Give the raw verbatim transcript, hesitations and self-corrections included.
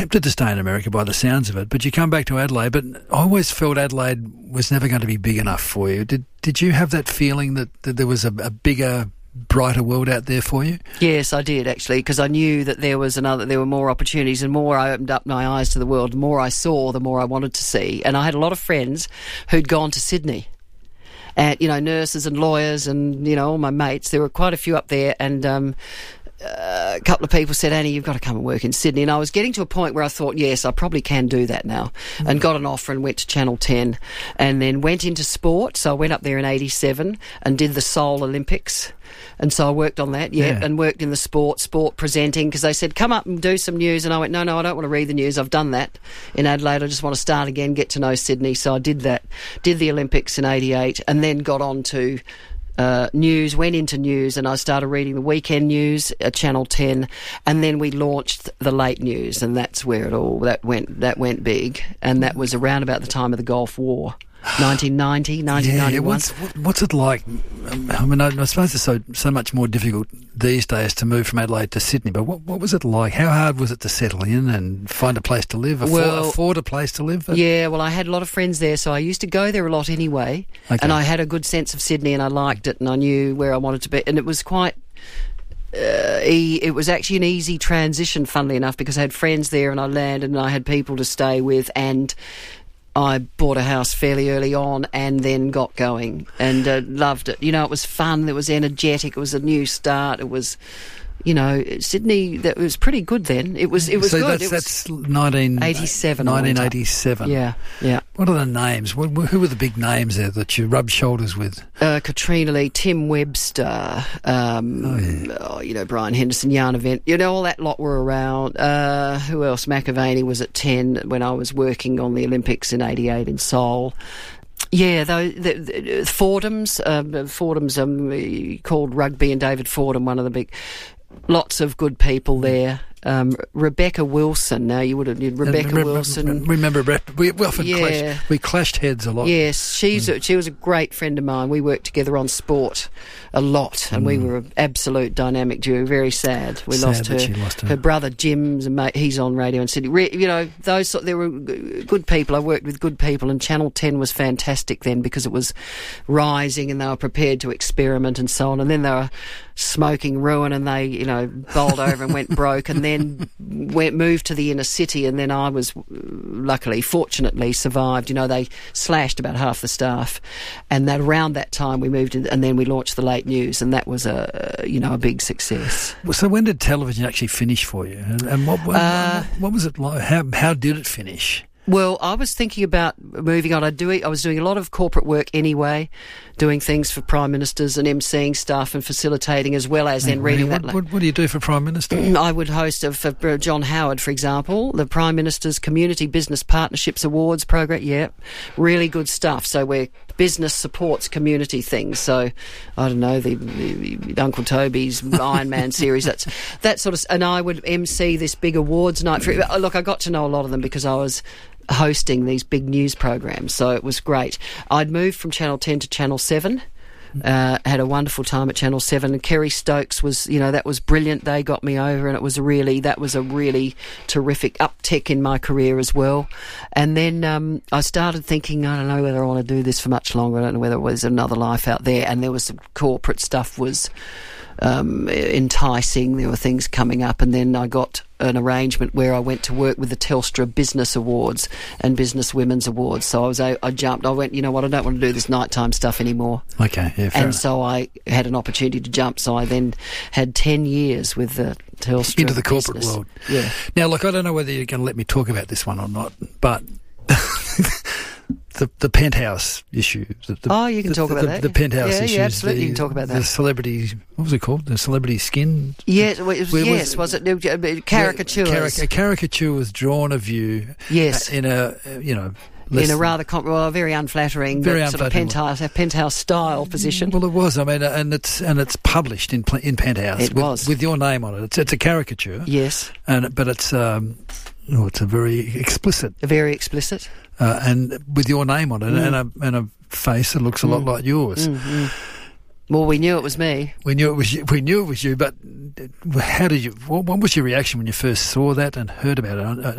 tempted to stay in America by the sounds of it, but you come back to Adelaide. But I always felt Adelaide was never going to be big enough for you. Did Did you have that feeling that, that there was a, a bigger, brighter world out there for you? Yes, I did actually, because I knew that there was another, there were more opportunities, and more I opened up my eyes to the world, the more I saw, the more I wanted to see. And I had a lot of friends who'd gone to Sydney. And, you know, nurses and lawyers and, you know, all my mates. There were quite a few up there, and um, uh, a couple of people said, Annie, you've got to come and work in Sydney. And I was getting to a point where I thought, yes, I probably can do that now. Mm-hmm. And got an offer and went to Channel ten, and then went into sport. So I went up there in eighty-seven and did the Seoul Olympics. And so I worked on that, yeah, yeah. and worked in the sport, sport presenting, because they said, come up and do some news. And I went, no, no, I don't want to read the news. I've done that in Adelaide. I just want to start again, get to know Sydney. So I did that, did the Olympics in eighty-eight, and then got on to uh, news, went into news, and I started reading the weekend news at Channel ten, and then we launched the late news, and that's where it all, that went, that went big. And that was around about the time of the Gulf War. nineteen ninety, nineteen ninety-one. Yeah, what's, what, what's it like? I mean, I, I suppose it's so so much more difficult these days to move from Adelaide to Sydney, but what, what was it like? How hard was it to settle in and find a place to live, afford, well, afford a place to live? Yeah, well, I had a lot of friends there, so I used to go there a lot anyway, okay. And I had a good sense of Sydney, and I liked it, and I knew where I wanted to be, and it was quite... Uh, it was actually an easy transition, funnily enough, because I had friends there, and I landed, and I had people to stay with, and I bought a house fairly early on and then got going and uh, loved it. You know, it was fun, it was energetic, it was a new start, it was, you know, Sydney, that was pretty good then. It was, it was so good. That's, it was that's nineteen eighty-seven. nineteen eighty-seven. Yeah, yeah. What are the names? What, who were the big names there that you rubbed shoulders with? Uh, Katrina Lee, Tim Webster, um, oh, yeah. oh, you know, Brian Henderson, Yarn Event, you know, all that lot were around. Uh, who else? McAvaney was at ten when I was working on the Olympics in eighty-eight in Seoul. Yeah, though the, the Fordham's, um, Fordham's um, called Rugby, and David Fordham, one of the big. Lots of good people there. Um, Rebecca Wilson. Now you would have Rebecca remember, Wilson. Remember, we, we often yeah. clashed, we clashed heads a lot. Yes, she's mm. a, she was a great friend of mine. We worked together on sport a lot, and mm. we were an absolute dynamic duo. Very sad. We sad lost her. She lost her. Her brother Jim's, mate, he's on radio in Sydney. Re, you know, those sort, there were good people. I worked with good people, and Channel ten was fantastic then because it was rising, and they were prepared to experiment and so on. And then they were smoking ruin, and they, you know, bowled over and went broke, and then went moved to the inner city, and then I was luckily, fortunately, survived. You know, they slashed about half the staff, and that around that time we moved in, and then we launched the late news, and that was a, you know, a big success. Well, so when did television actually finish for you, and, and what, what, uh, what was it like? How how did it finish? Well, I was thinking about moving on. I do. I was doing a lot of corporate work anyway, doing things for prime ministers and emceeing stuff and facilitating, as well as then and reading what, that. What, what do you do for prime minister? I would host a, for John Howard, for example, the Prime Minister's Community Business Partnerships Awards program. Yeah, really good stuff. So where business supports community things. So I don't know the, the Uncle Toby's Iron Man series. That's that sort of. And I would emcee this big awards night. For, look, I got to know a lot of them because I was hosting these big news programs, so it was great. I'd moved from Channel ten to Channel seven, uh, had a wonderful time at Channel seven, and Kerry Stokes was, you know, that was brilliant. They got me over, and it was a really, that was a really terrific uptick in my career as well. And then um, I started thinking, I don't know whether I want to do this for much longer. I don't know whether there's another life out there, and there was some corporate stuff was um, enticing. There were things coming up, and then I got an arrangement where I went to work with the Telstra Business Awards and Business Women's Awards. So I was, I, I jumped, I went, you know what, I don't want to do this nighttime stuff anymore. Okay, yeah, fair And enough. so I had an opportunity to jump, so I then had ten years with the Telstra into the corporate business. world. Yeah. Now, look, I don't know whether you're going to let me talk about this one or not, but the the penthouse issue. The, the, oh, you can the, talk the, about the, that. The penthouse yeah, issue. Yeah, absolutely, the, you can talk about that. The celebrity, what was it called? The celebrity skin? Yes, it was, Where yes, was it? Was it caricatures? Caric- a caricature was drawn of you. Yes. In a, you know, in a rather com- well, very unflattering, very but unflattering sort of penthouse, a penthouse style position. Well, it was. I mean, and it's and it's published in in Penthouse. It with, was with your name on it. It's it's a caricature. Yes, and but it's um, oh, it's a very explicit. Very explicit. Uh, and with your name on it, mm. and a and a face that looks a mm. lot like yours. Mm-hmm. Well, we knew it was me. We knew it was you. We knew it was you. But how did you? What, what was your reaction when you first saw that and heard about it?